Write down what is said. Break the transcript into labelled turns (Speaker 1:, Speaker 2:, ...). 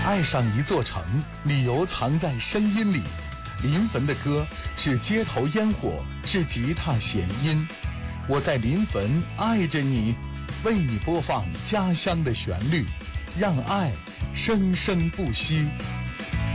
Speaker 1: 爱上一座城，理由藏在声音里。临汾的歌是街头烟火，是吉他弦音。我在临汾爱着你，为你播放家乡的旋律，让爱生生不息。